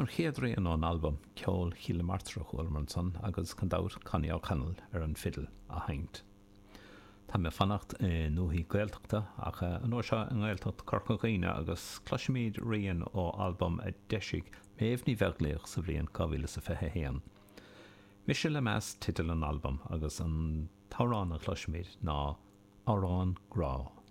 An chéadrí an album ceol Chialle Martra chuilmar son agus candát Connie O'Connell an fiddle a haint. Tá mé fannacht nuaí gaeltachta ach an óir seo an gaeltacht Corcaghoine agus cloisiméid rian ó album a deisig méhní bheagléoch sa bhliain 2021. Mis le meas titil an album agus an tárán a cloisiméid ná Árán Grá.